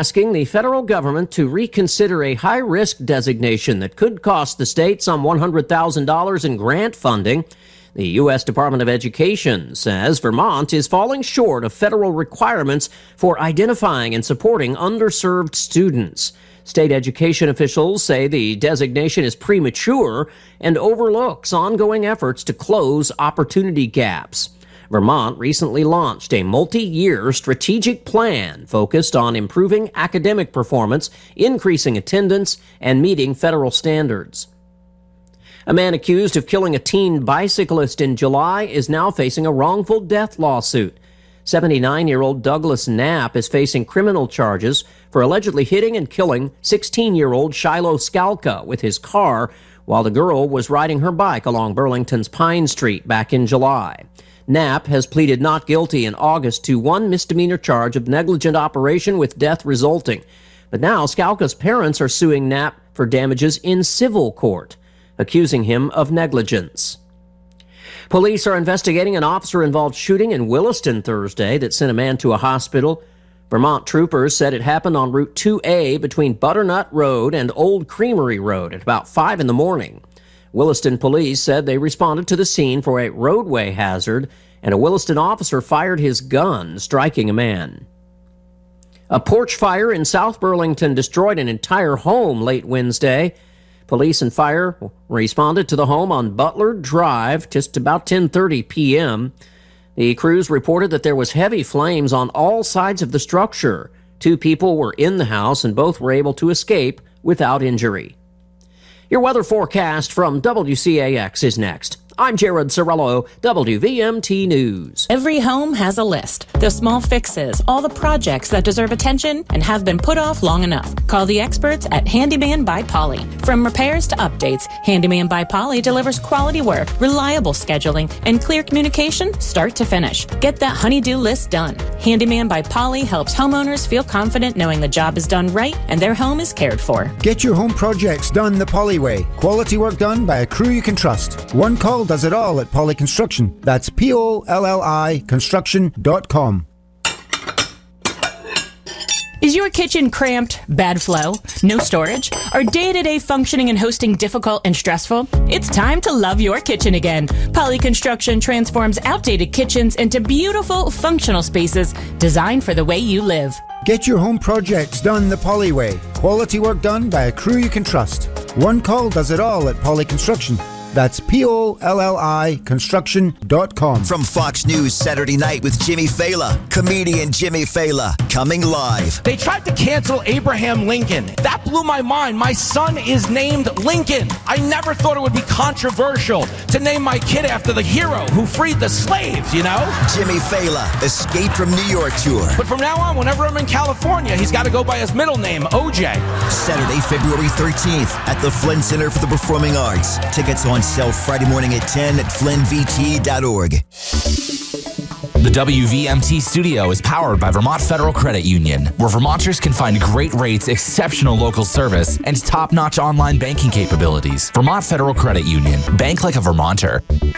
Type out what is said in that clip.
asking the federal government to reconsider a high-risk designation that could cost the state some $100,000 in grant funding. The U.S. Department of Education says Vermont is falling short of federal requirements for identifying and supporting underserved students. State education officials say the designation is premature and overlooks ongoing efforts to close opportunity gaps. Vermont recently launched a multi-year strategic plan focused on improving academic performance, increasing attendance, and meeting federal standards. A man accused of killing a teen bicyclist in July is now facing a wrongful death lawsuit. 79-year-old Douglas Knapp is facing criminal charges for allegedly hitting and killing 16-year-old Shiloh Skalka with his car while the girl was riding her bike along Burlington's Pine Street back in July. Knapp has pleaded not guilty in August to one misdemeanor charge of negligent operation with death resulting. But now Skalka's parents are suing Knapp for damages in civil court, accusing him of negligence. Police are investigating an officer-involved shooting in Williston Thursday that sent a man to a hospital. Vermont troopers said it happened on Route 2A between Butternut Road and Old Creamery Road at about 5 in the morning. Williston police said they responded to the scene for a roadway hazard, and a Williston officer fired his gun, striking a man. A porch fire in South Burlington destroyed an entire home late Wednesday. Police and fire responded to the home on Butler Drive just about 10:30 p.m. The crews reported that there was heavy flames on all sides of the structure. 2 people were in the house and both were able to escape without injury. Your weather forecast from WCAX is next. I'm Jared Sorello, WVMT News. Every home has a list. The small fixes, all the projects that deserve attention and have been put off long enough. Call the experts at Handyman by Polly. From repairs to updates, Handyman by Polly delivers quality work, reliable scheduling, and clear communication start to finish. Get that honey-do list done. Handyman by Polly helps homeowners feel confident knowing the job is done right and their home is cared for. Get your home projects done the Polly way. Quality work done by a crew you can trust. One call does it all at Polly Construction. That's POLLI construction.com. Is your kitchen cramped, bad flow, no storage? Are day-to-day functioning and hosting difficult and stressful? It's time to love your kitchen again. Polly Construction transforms outdated kitchens into beautiful, functional spaces designed for the way you live. Get your home projects done the Polly way. Quality work done by a crew you can trust. One call does it all at Polly Construction. That's POLLI construction.com. From Fox News Saturday Night with Jimmy Fallon, comedian Jimmy Fallon, coming live. They tried to cancel Abraham Lincoln. That blew my mind. My son is named Lincoln. I never thought it would be controversial to name my kid after the hero who freed the slaves, you know? Jimmy Fallon, Escape from New York tour. But from now on, whenever I'm in California, he's got to go by his middle name, OJ. Saturday, February 13th at the Flynn Center for the Performing Arts. Tickets on sale Friday morning at 10 at flynnvt.org. The WVMT studio is powered by Vermont Federal Credit Union, where Vermonters can find great rates, exceptional local service, and top-notch online banking capabilities. Vermont Federal Credit Union. Bank like a Vermonter.